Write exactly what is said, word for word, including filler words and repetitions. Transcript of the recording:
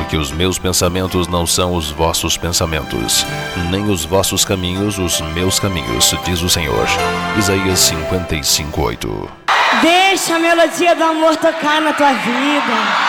que os meus pensamentos não são os vossos pensamentos, nem os vossos caminhos os meus caminhos, diz o Senhor. Isaías cinquenta e cinco, oito. Deixa a melodia do amor tocar na tua vida.